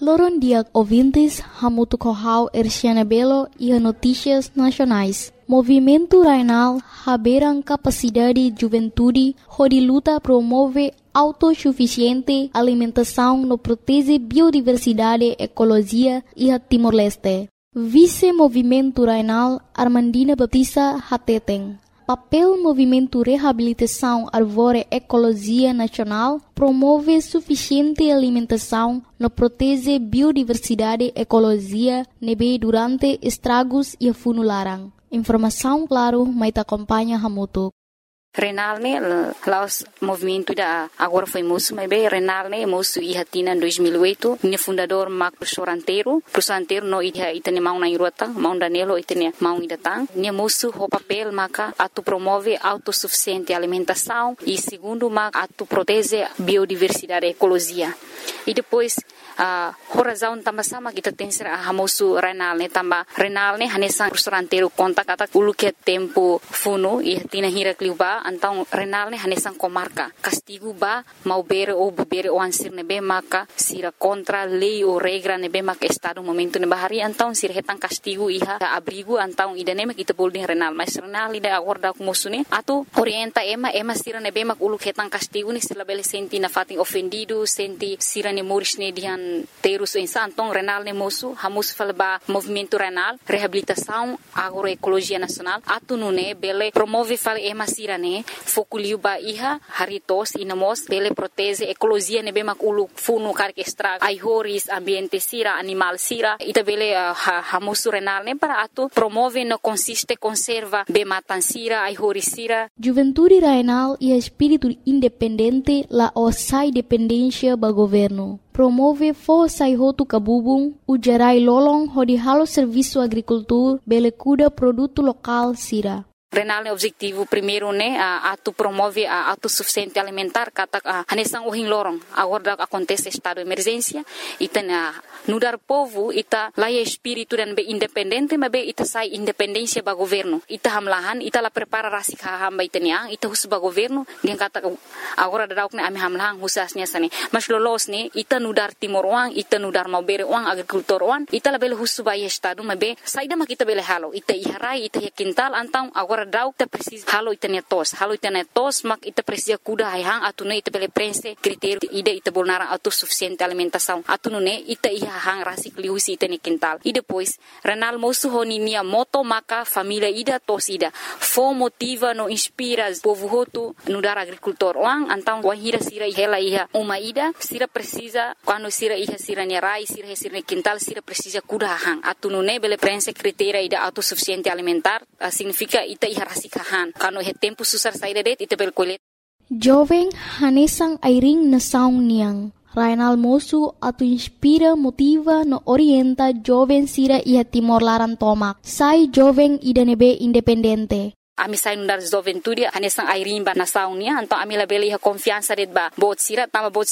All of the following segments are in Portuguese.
Loron dia ouvintes, Hamuto Corral, Erciana Belo e a Notícias Nacionais. Movimento Rainal, haberam capacidade de juventude, onde luta promove autossuficiente alimentação no protege biodiversidade, ecologia e a Timor-Leste. Vice-Movimento Rainal, Armandina Batista Hateten. Papel Movimento Reabilitação Arvore Ecologia Nacional promove suficiente alimentação no protege biodiversidade, ecologia, nebe durante estragos e funularam. Informação, claro, mas acompanha Hamuto. Renal ne laos movimento da agora foi moço, mas bem Renal ne moço e hatina em 2008, minha fundador Marco Soranteiro no itene mau na irota, mau danelo itene mau idatang, minha moço o papel maka atu promove autossuficiente alimentação e segundo maka atu protege biodiversidade ecologia. E depois horazão também sama kita tem ser a moço Renal ne hanesan Soranteiro conta kata ulu que tempo funo e hatina hira kliuba então Renal ne hanesan comarca castigo ba mau bere ou bebere o ansir nebe maka sira contra lei ou regra nebe maka estado momento ne bahari então sira hetan castigo iha abrigo então idane kita bolding Renal mas Renal ida acorda com moço ne atu orienta ema sira nebe maka ulu hetan castigo ni sila bele senti na fatin ofendido senti sira ne moris ne dihan terus então Renal ne moço hamus falba movimento Renal reabilitação agroecologia nacional atu nune bele promove fala ema sira ne fokuliu ba iha haritos inamos bele protege ecologia ne bemak ulu funu karke extra ai horis ambiente sira animal sira ita bele hamusu Renal ne para atu promove no consiste conserva be matan sira ai horis sira Juventude Rainal e espírito independente la osai dependência ba governo promove força e roto cabubung o gerai lolong hodi halo serviço agricultura bele cuida produto local sira Renal ne objetivo primeiro ne atu promove a autossuficiente alimentar kata hanesan ohin lorong agora acontece estado de emergência ita nudar povo ita laia espírito dan be independente mas be ita sai independência ba governo ita hamlahan ita la prepara rasik hamba itania ita hus ba governo dia kata agora dauk ne ami hamlahan husasnya sane mas lolos ne ita nudar timor wang ita nudar mau bere wang agricultor wang ita la bele hus ba estado mas be saida ma kita bele halo ita iharai ita quintal antang agora dauk ta precisa halo itania tos mak ita precisa kuda hang atune ita bele prense critério ida ita bolnara autossuficiente alimentação atune ita hang rasik liusi itani quintal e depois Renal moço honinia moto maka família ida tos ida fo motiva no inspira povo hotu no dar agricultor wang então wahira sira hela iha uma ida sira precisa quando sira iha sira nerai sira quintal sira precisa kuda hang atune bele prense critério ida autossuficiente alimentar significa ita iha rasik hang quando he tempo susar saída det ita bel colet jovem hanesang airing na saung niang Rainal moço atu inspira, motiva, no orienta jovem sira ia Timor Laran tomak. Sai jovem ida nebe independente. Ami sai nundar juventude hanesang airimba na saunia então ami la beli confiança det ba bot sira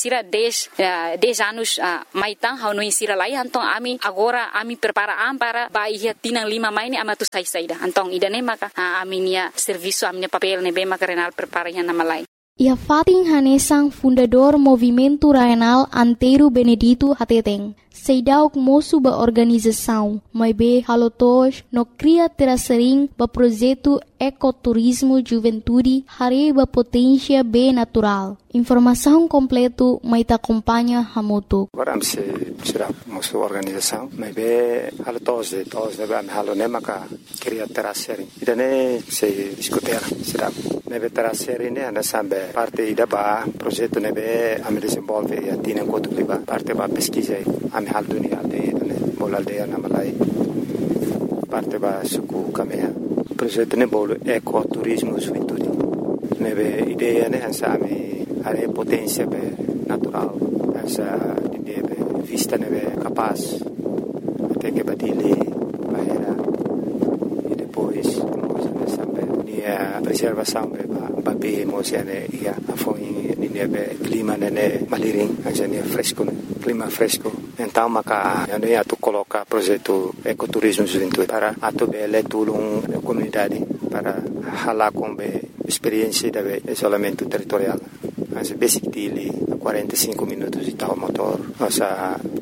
10 anos maitang hau no insira lai então ami agora ami prepara para ba ia tinang 5 maini ama tu sai saida então ida ne maka ami nia serviço ami papel ne be maka Renal prepara ia na malai Ia Fatin Hanesang, fundador Movimento Rainal Antero Benedito Hateteng. Seidauk moço ba organização, mas be halotos no cria terasering ba projeto ecoturismo juventude hare ba potência be natural. Informação completo mai ta acompanha Hamuto. Agora se será moço organização, mas be halotos de ba halone maka cria terasering. Idane se discutir será nebe terasering ne ana sambe parte ida ba projeto nebe am desenvolve e atina kotu ba parte ba pesquisa hal dunia aldeia bol aldeia na malai parte ba suku kamea projeto ne bol ecoturismo juventude nebe ideia ne ansami are potência be natural essa ideia be vista nebe capaz até que badile bahera e depois nessa be a preservação be ba be mosiane ia afoi nebe clima ne maliring ajane fresco clima fresco então maka eu atu coloca projeto ecoturismo juventude para atu bele tulung comunidade para hala com experiência de isolamento territorial as basic dele 45 minutos de tal motor nossa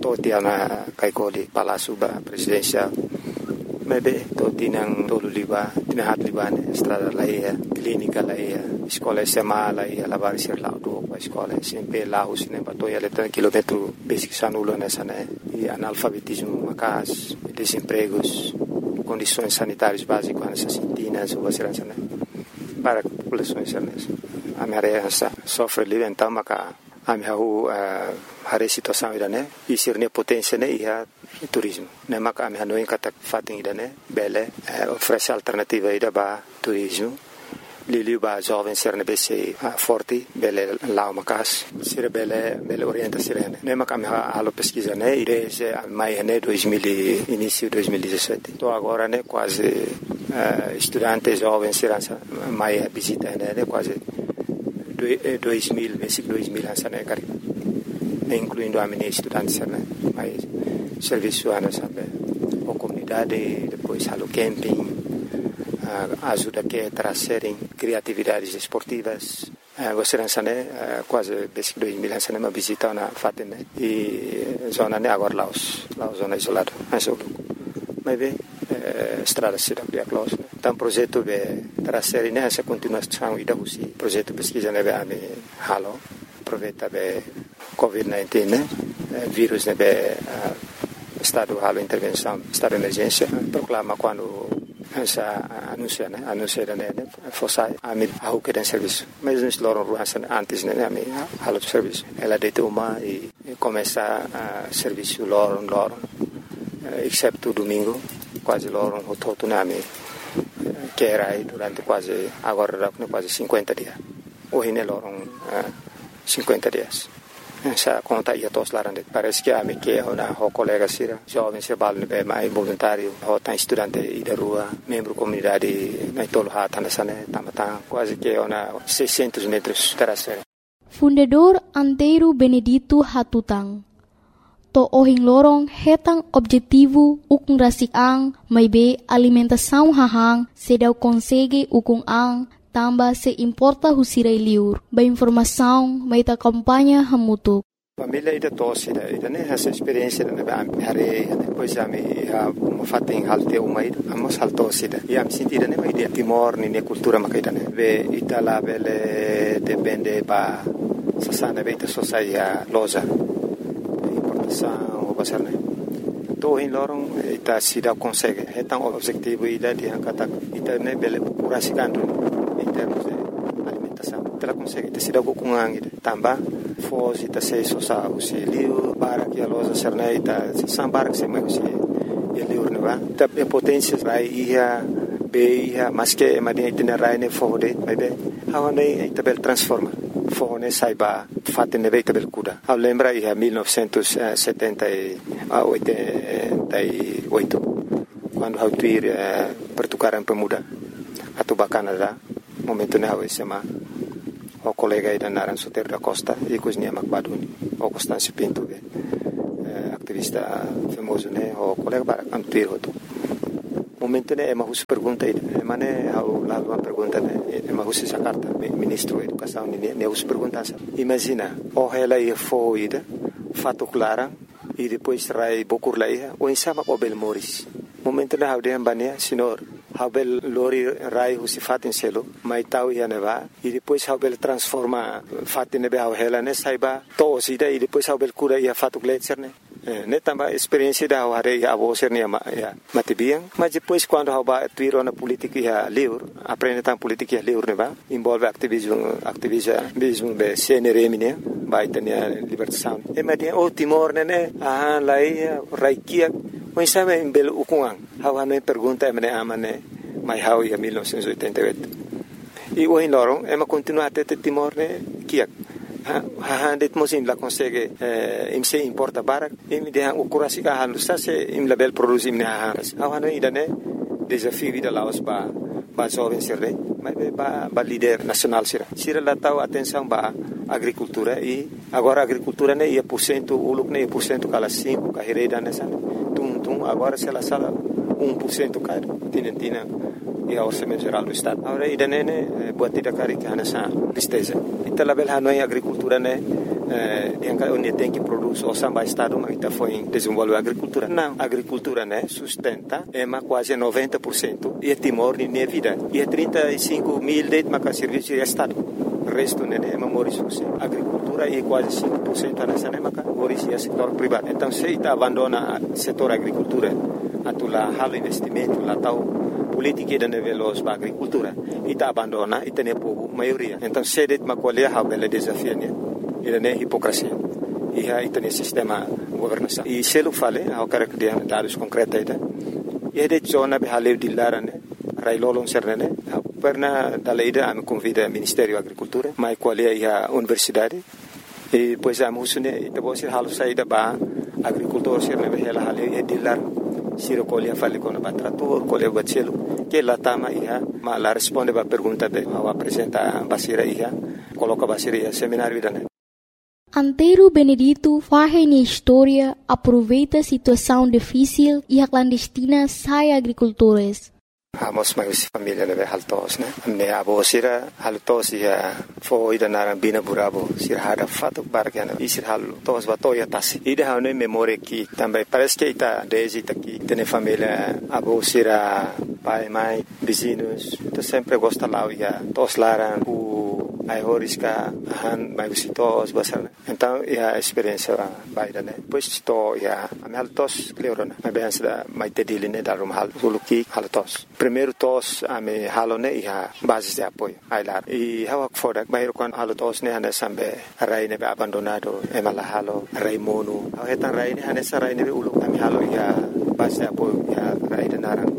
toti na kaikoli Palácio Presidencial. Maybe toti nang tolo liba, tinahat liba ne, estrada laia, clínica laia, escola SMA laia, lavar ser lá do a escola, sempre lá o cinema, toia letra quilômetro basic sanulo nessa né, e analfabetismo macas, desempregos, condições sanitárias básicas nessas sintinas ou vacilança né, para populações nessa. A minha área sofre livre então maca a minha a situação ida né, e ser ne potência né, e a turismo. Ne maka a minha não encata fating ida né, bele oferece alternativa ida ba turismo. Lili ba jovem ser ne bese forte bele lá macas ser bele orienta sirene. Ne maka a minha alo pesquisa né, desde maio né 2000 início 2017. Tô agora né quase estudantes jovens serança maio visita né quase 2000, basic 2000 né cari, incluindo a minha estudante né, mas serviço ana sabe, a comunidade depois halo camping, ajuda que trazerem criatividades esportivas, você né quase basic 2000 né uma visita na fatem né e zona né agora Laos zona isolada, mas bem estrada cidade é close. Então projeto de trazer nessa continuação e da usi projeto pesquisa né be halo aproveita be COVID-19 né vírus né be estado halo intervenção estado de emergência proclama quando essa anuncia né fosse a o que tem serviço mas nos loram ruas antes né halo de serviço ela deita uma e começa a serviço loram exceto domingo quase loram o todo nome que era aí durante quase agora quase 50 dias hoje ne loram 50 dias essa conta ia todos lá parece que a me que uma colega sira jovem se balne be mais voluntário ou tá estudante e da rua membro comunidade na tolo hata nessa né tamata quase que uma 600 metros terraceira. Fundador Antero Benedito Hatutang to ohing lorong hetang objetivo ukung rasik ang may be alimentação hahang sedau consegue ukung ang tamba se importa husiray liur ba informação may ta kampanya hamutuk. Família ida tosse ida né essa experiência né ba hare depois a me fating halte umai amos haltosse ida e am sentida né ida Timor ni cultura makaida né be itala bele depende ba sasana beita sosaia loja o pasar né to em lorong ita sida consegue então objetivo ida dia kata ita né bele curasicando em termos de alimentação ela consegue ita sida com ang tamba foz ita sei sosa o se liu para que a loja serna ita sambar que se mais se ele urna ita potência vai ia be ia mas que madia itinerário ne fode vai be hawane ita bel transforma fone saiba fatene veita bel kuda a lembra ia 1988 quando hau tuir pertukaran pemuda atau Canada momento ne hau sema o colega ida naran Soter da Costa e cozinha Macbaduni o Constâncio Pinto activista famoso ne o colega para antuir hoto momento ne ema hus pergunta ida ema ne hau lá uma pergunta ne ema hus essa carta ministro da educação ne hus pergunta imagina o ela ia foi ida fato clara e depois rai bokur lá ia o insama o bel moris momento ne hau de ambania senhor hau bel lori rai hus fatin selo mai tau ia neva e depois hau bel transforma fatin ne hau ela ne saiba to sida e depois hau bel cura ia fato gletser ne também experiência da hare a você né matibiang mas depois quando há ba tuiro na política livre aprende tam política livre né ba envolve ativismo be CNRM né vai ter libertação e mas o Timor né lá raikia mas sabe em belo ukuang há uma pergunta me amane mai hau ia 1988 e o em lorong é continua até Timor né kiak det mosim la consegue im se importa barak im de o kurasi ka halu sa se im label produzim ne haras awano idane desafio vida laos ba jovem serre mas ba líder nacional sira la tau atenção ba agricultura e agora agricultura ne ia % uluk ne % kala 5 ka hereda nessa tum agora se la sala 1% ka tinentina e a orçamento geral do estado agora idane ne buat tidak kari kana sa tristeza ita label hanoi agricultura ne onde tem que produzir o samba estado, mas está foi desenvolver a agricultura. Não, a agricultura, né, sustenta quase 90% e é Timor de minha vida. E é 35 mil de serviço de estado. O resto, né, é memorizoso. A agricultura é quase 5% nessa, né, é setor privado. Então, se está abandona o setor agricultura, atulah hal investimento, lá tal política de nível da agricultura, e está abandona e tem pouco maioria. Então, se det macolher a bela desafio, né, ele é hipocrisia. E aí tem sistema governação. E se ele fala, eu quero que dê dados concretos aí, e é de zona de haleu de lara, né, railolong serne, perna dalaida a me convida ao Ministério da Agricultura, mas qual é a universidade, e depois a musune, e depois halu saída ba agricultor serne behela haleu e de lara, siro colher fale com o trator, colher bacelo, que lá tama ia, mas lá responde a pergunta de, ao apresentar a basira ia, coloca a basira ia seminário vida. Antero Benedito faz na história, aproveita a situação difícil e a clandestina sai agricultores. Amos mais família né haltos né me abo sira haltos ia foi da naran bina burabo sira hada fato bargana e sira haltos batoya tasi ida hane memória que também parece que está desde aqui tem família abo sira pai mãe vizinhos então sempre gosta lá ia tos laran ai horiska han mai visitos basar então a experiência baida né depois estou ia a haltos cleorona mas bem da mai tedili né da rumhal suluki haltos primeiro tos a me halone ia base de apoio ai lá e hawak fodak bairo kon haltos ne hana sambe rai ne abandonado e mala halo rai monu hetan rai ne hana sarai ne ulu ami halo ia base de apoio ia rai de naran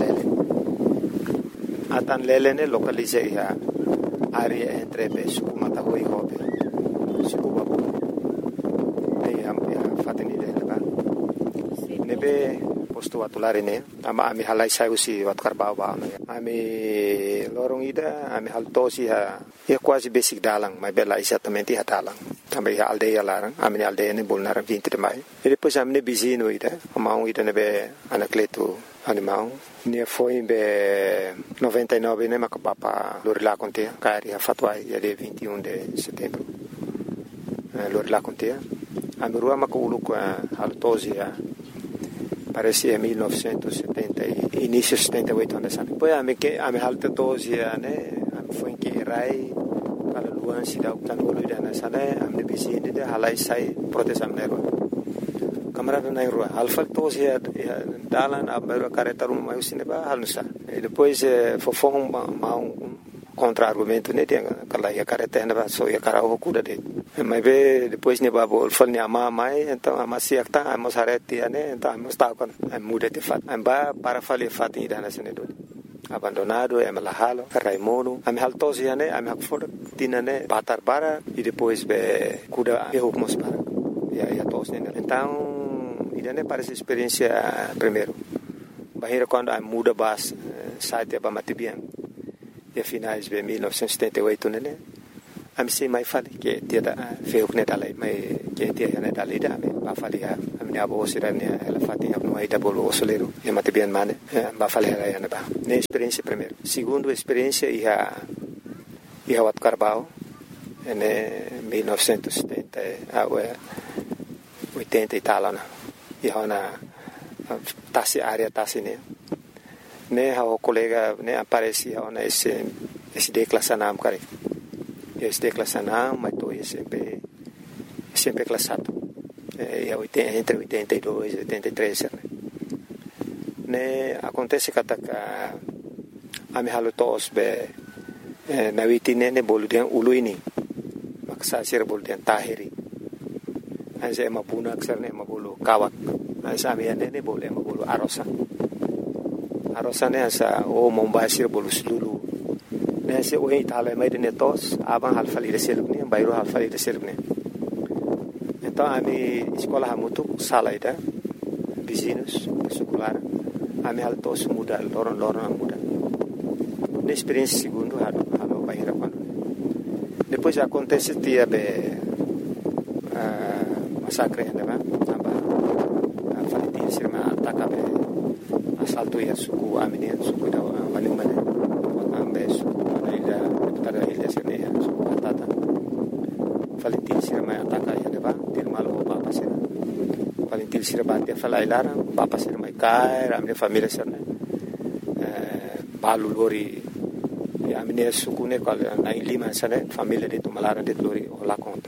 atan lele ne localize ia área entre Suku Matahui e Hobe, Suku Babu. Aí a fatini dele, tá? Nebe posto atular ini, ama ami halai saiu si watkar bawa, ami lorong ida, ami haltosi ha, ia quase basic dalang, mas bela exatamente ha dalang. Também a aldeia larang, ami aldeia ne bolnaram 20 de maio. E depois ami ne bizino ida, amau ida nebe anacleto animal. Nia foi em 99, né, macapapa Lorila Contea, cari a fatuai de 21 de setembro. Lorila Contea. A mirua macaulu com a haltosia parece em 1970 início 78 anos. Depois a me haltosia, né, foi em que rai para luan se dá o canolo da nessa, né, a me vizinha de halai sai proteção nela. Camarada na rua, alfa tos ya dalan abaru careta rum mai usine ba halusa. Depois fofong contra argumento ne dia kala ya careta na ba so ya carao kuda de. Mas be depois ne ba bol fal ne ama mai então ama siak ta amos hareti ne então amos ta kon muda de fat. Amba para fali fat ida na sene do. Abandonado é malahalo Raimono am haltos ya ne am hakfor tinane batar bara e depois be kuda erro mos para. Ya tos ne. Então idane parece experiência primeiro. Bahira quando a muda bas site ba matibian. E finais de 1978 né. Am sei mai fale que dia da feu que dalai mai que dia né dalai da me ba fale a minha avó sirane ela fatinha no aí da bolo soleiro e matibian mane ba fale ela né ba. Ne experiência primeiro. Segundo experiência ia wat Carbao em 1970 80 e tal né. E hona tasi área tasi ne o colega ne aparecia hona esse declassanam cara esse declassanam mas tô sempre classado entre 82 e 83 ne acontece que a me halutos be na vitine ne boludian uluini maksa sir boludian tahiri anse mapuna kserne mabulu kawak anse amiane ne boleh mabulu arosa ne asa o mombasir bolu sulu ne se o itala mai de netos aban halfali de selbne bayro halfali de selbne então ami escola hamutu salaida vizinhos secular ami haltos muda loron muda ne experiência segundo halo bahira quando depois acontece dia be massacre né aba falitin sirma atakabe assalto ya suku aminin suku da manumane ambe suku ila tada ila sirne suku atata falitin sirma ataka Valentil Sirabati falai larang, papa sir mai kai, amne família sir né. Balu lori amne sukune kal na lima sane, família de Tumalara de lori ola conta.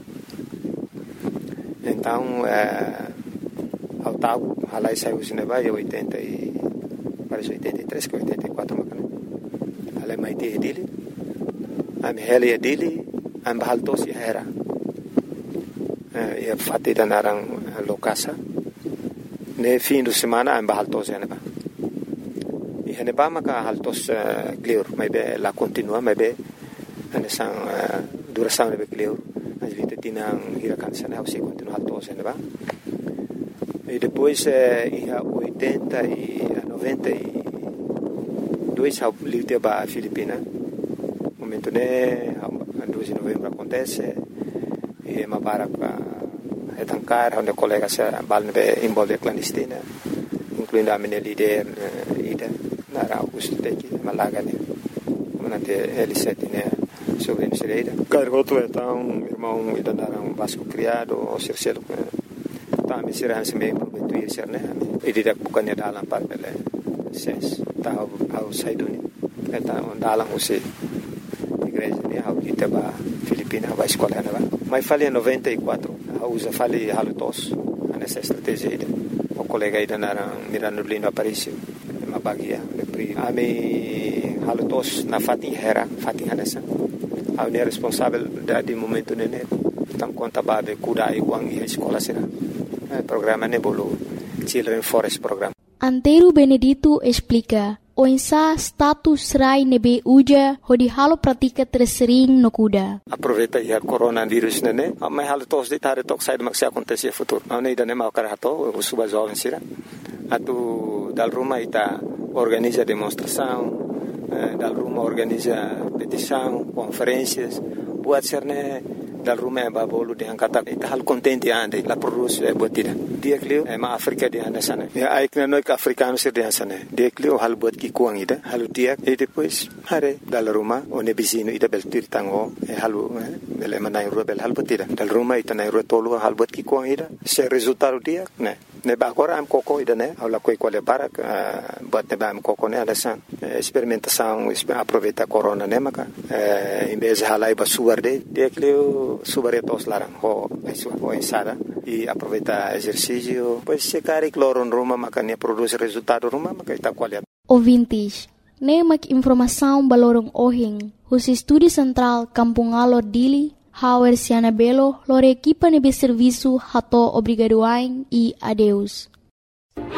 Então, ao tal, halai saiu cinema e 80 e parece 83 que 84 macana. Halai mai te dele, am heli dele, am bahaltos era. E fatti da narang lokasa. Ne fim de semana am bahaltos eneba. E eneba maka haltos clear, mai be la continua, mai be anesang duração ne be clear. As vite tinang hirakan sana au se continua haltos eneba. E depois ia 80 e 92 ao livre ba Filipina. Momento ne 2 de novembro acontece. E mabarak etankar onde colegas balne involve clandestina, incluindo a minha líder ida na Augusto teki Malaga ne, manante L7 ne sobre Nereida. Cargoto então irmão ida na Vasco criado o Circelo tá me será se me prometuir ser né, e dia bukannya dalam par bele ses tá ao saiduni então dalam usi igreja ne ao Itaba Filipina vai escola né. Mas falei em 94, a usa falei halutos, nessa estratégia aí, o colega aí da Mirano Lino Aparício, uma bagia, a me halutos na Fatinha nessa, a minha responsabilidade de momento nene, tam conta babe kuda e wang e escola será, programa nebolo, Children Forest Program. Antero Benedito explica. Oinsa status rai nebe uja hodi halo pratika tersering no kuda. Aproveita ia coronavírus nene, mas halo tos de tare tok sai maksi acontecer futuro. Não ida nem mau karato, o suba jovem sira. Atu dal rumah ita organiza demonstração, dal rumah organiza petição, conferências, buat serne dal rumah babolu de angkata ita hal contente ande la produz buat tidak. Dia klio ma Afrika di sana. Ya aikna noi africano sir di sana. Dia klio hal buat ki kuang ida, hal dia e depois hare dal rumah one bisino ida bel tir tango halu bele manai ru bel hal buat tidak. Dal rumah ita nai ru tolu hal buat ki kuang ida. Se resultado dia ne ba agora am koko ida ne aula koi quale barak buat ne ba am koko ne alasan experimentação aproveita corona ne maka em vez halai ba suarde dia klio subaretos larang ho ensada e aproveita exercício pois se cari cloron ruma maka ne produz resultado ruma maka ita qualidade. Ouvintes, nemak informação balorong ohing, os estúdio central Kampung Alor Dili, Hauer Siana Belo, lore equipa nebe serviço hato obrigadoain e adeus.